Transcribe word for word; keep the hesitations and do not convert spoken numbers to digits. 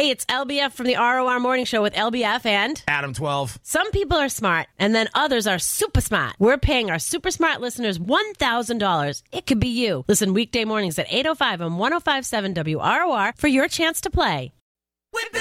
Hey, it's L B F from the R O R Morning Show with L B F and Adam twelve. Some people are smart, and then others are super smart. We're paying our super smart listeners one thousand dollars. It could be you. Listen weekday mornings at eight oh five on one oh five point seven W R O R for your chance to play. We've been